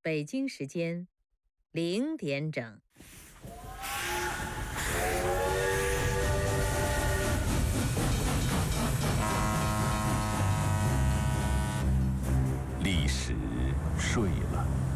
北京时间0点整。 历史睡了，